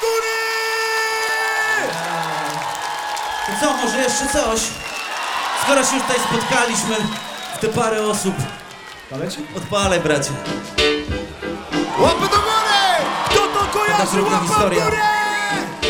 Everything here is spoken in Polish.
góry! To co, może jeszcze coś? Skoro się już tutaj spotkaliśmy, w te parę osób. Odpalaj, bracie. Łapy do góry! Kto to Taka kojarzy? krótka Łapy w historia. górę!